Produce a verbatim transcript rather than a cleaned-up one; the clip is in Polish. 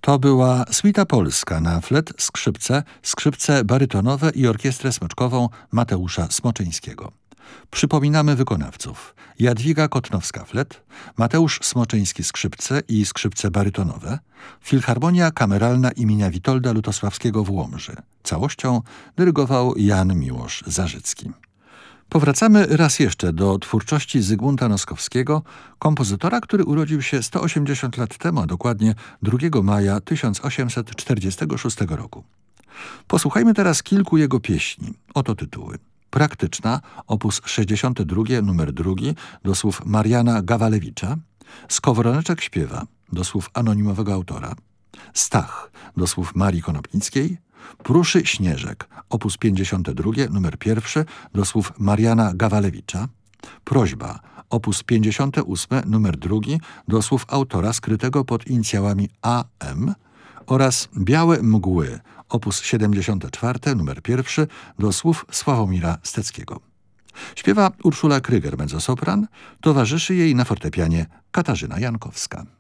To była suita polska na flet, skrzypce, skrzypce barytonowe i orkiestrę smyczkową Mateusza Smoczyńskiego. Przypominamy wykonawców: Jadwiga Kotnowska-flet, Mateusz Smoczyński skrzypce i skrzypce barytonowe, Filharmonia Kameralna imienia Witolda Lutosławskiego w Łomży. Całością dyrygował Jan Miłosz Zarzycki. Powracamy raz jeszcze do twórczości Zygmunta Noskowskiego, kompozytora, który urodził się sto osiemdziesiąt lat temu, a dokładnie drugiego maja tysiąc osiemset czterdziestego szóstego roku. Posłuchajmy teraz kilku jego pieśni. Oto tytuły. Praktyczna, opus sześćdziesiąty drugi, numer drugi, do słów Mariana Gawalewicza. Skowroneczek śpiewa, do słów anonimowego autora. Stach, do słów Marii Konopnickiej. Pruszy Śnieżek, opus pięćdziesiąty drugi, numer pierwszy, do słów Mariana Gawalewicza. Prośba, opus pięćdziesiąty ósmy, numer drugi, do słów autora skrytego pod inicjałami A M. Oraz Białe mgły, opus siedemdziesiąty czwarty, numer pierwszy, do słów Sławomira Steckiego. Śpiewa Urszula Kryger, mezzosopran, towarzyszy jej na fortepianie Katarzyna Jankowska.